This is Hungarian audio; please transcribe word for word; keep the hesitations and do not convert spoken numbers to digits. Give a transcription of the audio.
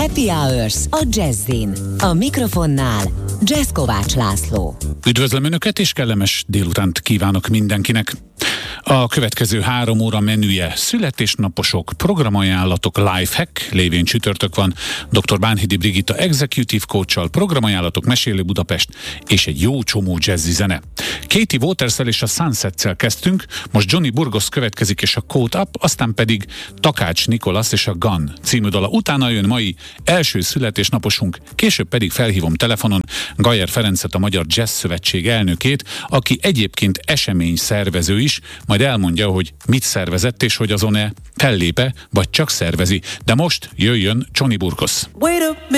Happy Hours a Jazzin. A mikrofonnál Jazz Kovács László. Üdvözlöm Önöket, és kellemes délutánt kívánok mindenkinek. A következő három óra menüje: születésnaposok, programajánlatok, lifehack, lévén csütörtök van, dr. Bánhidi Brigitta executive coach-sal, programajánlatok, Mesélő Budapest és egy jó csomó jazzy zene. Katie Waters-szel és a Sunsets-szel kezdtünk, most Johnny Burgos következik és a Caught Up, aztán pedig Takács Nikolasz és a Gun című dala. Utána jön mai első születésnaposunk, később pedig felhívom telefonon Gajer Ferencet, a Magyar Jazz Szövetség elnökét, aki egyébként esemény szervező is, majd elmondja, hogy mit szervezett és hogy azon-e fellépe, vagy csak szervezi. De most jöjjön Johnny Burgos.